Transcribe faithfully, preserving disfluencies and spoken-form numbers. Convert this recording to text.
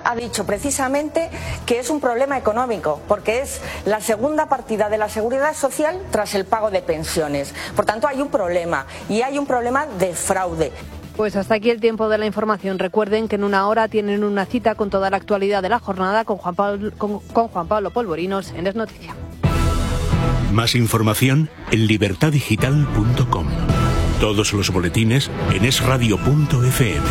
ha dicho precisamente que es un problema económico, porque es la segunda partida de la Seguridad Social tras el pago de pensiones. Por tanto, hay un problema, y hay un problema de fraude. Pues hasta aquí el tiempo de la información. Recuerden que en una hora tienen una cita con toda la actualidad de la jornada con Juan Pablo, con, con Juan Pablo Polvorinos en Es Noticia. Más información en libertad digital punto com. Todos los boletines en es radio punto efe eme.